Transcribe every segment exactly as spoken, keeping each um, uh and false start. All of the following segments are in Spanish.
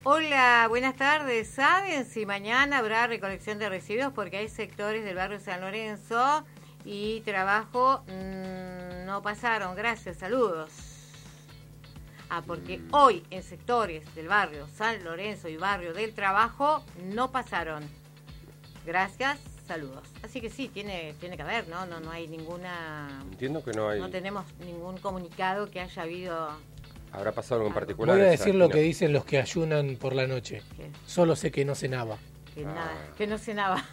Hola, buenas tardes. ¿Saben si mañana habrá recolección de residuos? Porque hay sectores del barrio San Lorenzo y trabajo mmm, no pasaron. Gracias, saludos. Ah, porque hoy en sectores del barrio San Lorenzo y barrio del Trabajo no pasaron. Gracias, saludos. Así que sí, tiene tiene que haber, ¿no? No no hay ninguna... Entiendo que no hay... No tenemos ningún comunicado que haya habido... ¿Habrá pasado algo en particular? Voy a decir lo que dicen los que ayunan por la noche. ¿Qué? Solo sé que no cenaba. Que, Ah. nada, que no cenaba.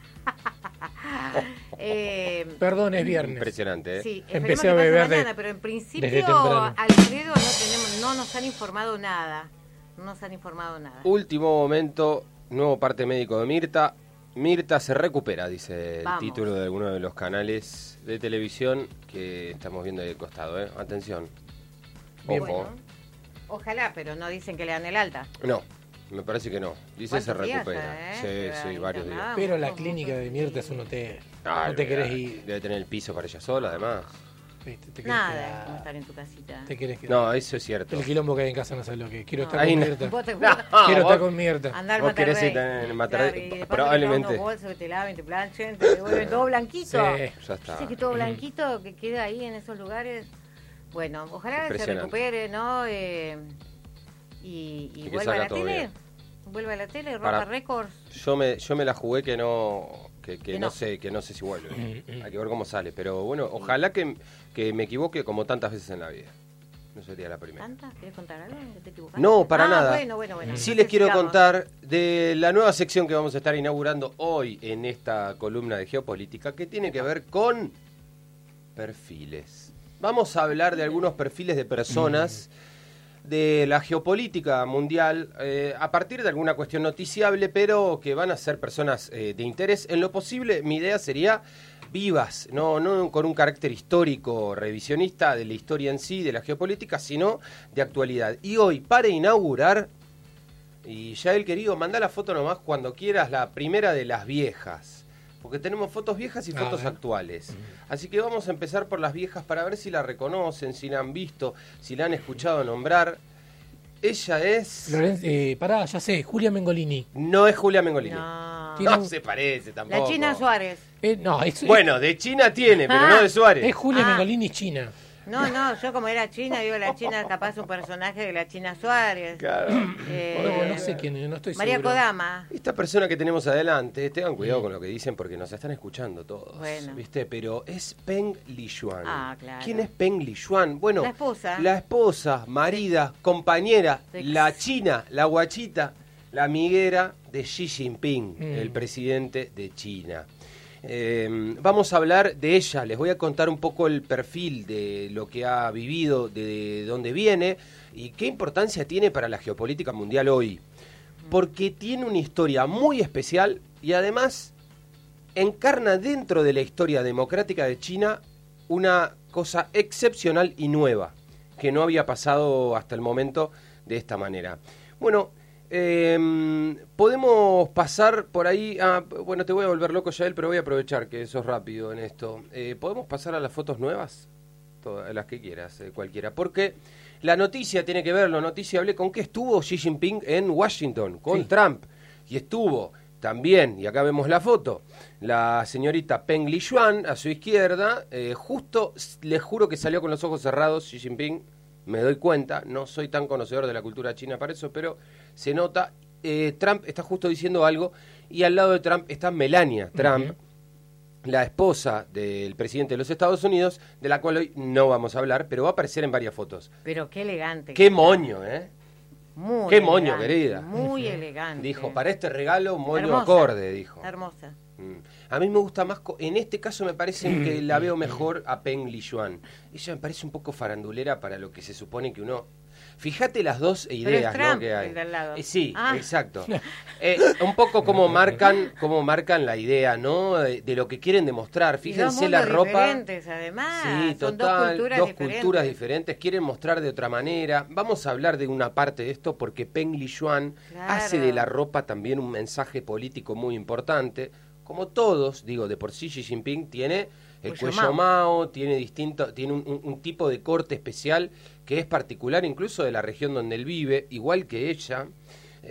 eh, Perdón, es viernes. Impresionante, ¿eh? Sí, Empecé a a beber mañana, de- pero en desde principio temprano. Alfredo no tenemos, no nos han informado nada. No nos han informado nada. Último momento, nuevo parte médico de Mirta. Mirta se recupera, dice el Vamos. título de alguno de los canales de televisión que estamos viendo ahí al costado, ¿eh? Atención. Ojo. Bueno, ojalá, pero no dicen que le dan el alta. No, me parece que no. Dice se ¿Cuántos días recupera. ya, eh? Sí, Lleva sí, varios días. internada. Pero la Vamos, clínica vamos. de Mirta es un hotel. Ah, no te querés olvidate. ir. Debe tener el piso para ella sola, además. ¿Viste? Te querés Nada, quedar. como estar en tu casita. Te querés quedar. No, eso es cierto. El quilombo que hay en casa no sabes lo que es. Quiero estar Ahí con no. Mirta. Vos te No, Quiero vos- estar con Mirta. andar Vos querés Matarrey. ir en Matarrey, Claro, y después probablemente. te unos bolsos que te laven, te planchen, te devuelven todo blanquito. Sí. Ya está. Dice que todo blanquito que queda ahí en esos lugares. Bueno, ojalá se Impresionante. recupere, ¿no? Eh, y y Y que vuelva a salga la todo tele. bien. Vuelva a la tele, Ropa Para- Records. Yo me, yo me la jugué que no que, que Que no. no. sé que no sé si vuelve. Mm, mm. Hay que ver cómo sale. Pero bueno, ojalá que, que me equivoque como tantas veces en la vida. No sería la primera. ¿Tanta? ¿Quieres contar algo? ¿Que te equivocaste? No, para ah, nada. Bueno, bueno, bueno. Sí les quiero Sigamos. contar de la nueva sección que vamos a estar inaugurando hoy en esta columna de geopolítica que tiene que ver con perfiles. Vamos a hablar de algunos perfiles de personas de la geopolítica mundial eh, a partir de alguna cuestión noticiable, pero que van a ser personas eh, de interés. En lo posible, mi idea sería vivas, no, no con un carácter histórico, revisionista de la historia en sí, de la geopolítica, sino de actualidad. Y hoy, para inaugurar, y ya el querido, manda la foto nomás cuando quieras, la primera de las viejas, porque tenemos fotos viejas y A fotos ver. actuales. Así que vamos a empezar por las viejas para ver si la reconocen, si la han visto, si la han escuchado nombrar. Ella es... Loren- eh, pará, ya sé, Julia Mengolini. No es Julia Mengolini. No. Tiene No un- se parece tampoco. La China Suárez. Eh, no, es, Bueno, de China tiene, pero Ah. no de Suárez. es Julia Ah. Mengolini china. No, no, yo como era china, digo la China, capaz un personaje de la China Suárez. Claro. Eh, No, no sé quién es, no estoy María seguro. Kodama. Esta persona que tenemos adelante, tengan cuidado con lo que dicen porque nos están escuchando todos. Bueno. ¿Viste? Pero es Peng Liyuan. Ah, claro. ¿Quién es Peng Liyuan? Bueno, La esposa. La esposa, marida, compañera, Sí. la china, la guachita, la amiguera de Xi Jinping, Mm. el presidente de China. Eh, vamos a hablar de ella, les voy a contar un poco el perfil de lo que ha vivido, de dónde viene y qué importancia tiene para la geopolítica mundial hoy. Porque tiene una historia muy especial y además encarna dentro de la historia democrática de China una cosa excepcional y nueva, que no había pasado hasta el momento de esta manera. Bueno, eh, podemos pasar por ahí, ah, bueno, te voy a volver loco, Yael, pero voy a aprovechar que sos rápido en esto. Eh, ¿Podemos pasar a las fotos nuevas? Todas las que quieras, eh, cualquiera. Porque la noticia tiene que ver, lo noticiable, con que estuvo Xi Jinping en Washington con Sí. Trump. Y estuvo también, y acá vemos la foto, la señorita Peng Liyuan a su izquierda. Eh, justo, les juro que salió con los ojos cerrados Xi Jinping. Me doy cuenta, no soy tan conocedor de la cultura china para eso, pero se nota. Eh, Trump está justo diciendo algo y al lado de Trump está Melania Trump, Ujú. la esposa del presidente de los Estados Unidos, de la cual hoy no vamos a hablar, pero va a aparecer en varias fotos. Pero qué elegante. ¡Qué moño, eh! Muy qué moño, elegante, querida. Muy elegante. Dijo, para este regalo, moño Hermosa, acorde, dijo. Hermosa. Mm. A mí me gusta más, co- en este caso me parece que la veo mejor a Peng Liyuan. Ella me parece un poco farandulera para lo que se supone que uno... Fíjate las dos ideas, es Trump, ¿no? que hay. el de al lado. Eh, sí, Ah. exacto. Eh, un poco como marcan, como marcan la idea, ¿no? De, de lo que quieren demostrar. Y dos Fíjense la mundos ropa. diferentes, además. Sí, Son total, dos culturas dos diferentes. culturas diferentes, quieren mostrar de otra manera. Vamos a hablar de una parte de esto porque Peng Liyuan Claro. hace de la ropa también un mensaje político muy importante. Como todos, digo, de por sí Xi Jinping tiene el Cuello cuello Mao. Mao, tiene distinto, tiene un, un- un tipo de corte especial que es particular incluso de la región donde él vive, igual que ella.